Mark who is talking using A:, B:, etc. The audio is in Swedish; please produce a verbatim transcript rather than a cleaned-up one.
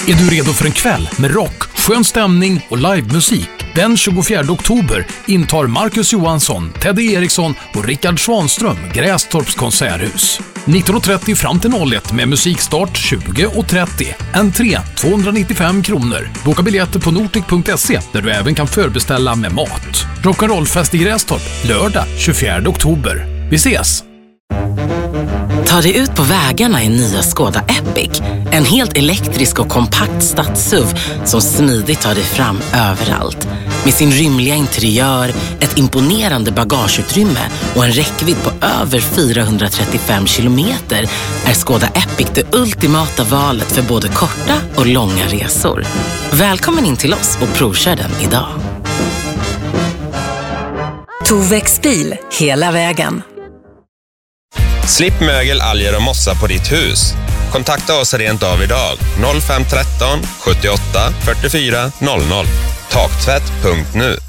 A: Är du redo för en kväll med rock, skön stämning och livemusik? Den tjugofjärde oktober intar Marcus Johansson, Teddy Eriksson och Rickard Svanström Grästorps konserthus. nitton och trettio fram till noll ett med musikstart tjugo och trettio. Entré tvåhundranittiofem kronor. Boka biljetter på nortic punkt se där du även kan förbeställa med mat. Rock'n'roll-fest i Grästorp lördag tjugofjärde oktober. Vi ses!
B: Ta dig ut på vägarna i nya Skoda Epic. En helt elektrisk och kompakt stadssuv som smidigt tar dig fram överallt. Med sin rymliga interiör, ett imponerande bagageutrymme och en räckvidd på över fyrahundratrettiofem kilometer är Skoda Epic det ultimata valet för både korta och långa resor. Välkommen in till oss och provkör den idag.
C: Tovex bil, hela vägen.
D: Slipp mögel, alger och mossa på ditt hus. Kontakta oss rent av idag. noll fem tretton sjuttioåtta fyrtiofyra noll noll. Taktvätt punkt nu.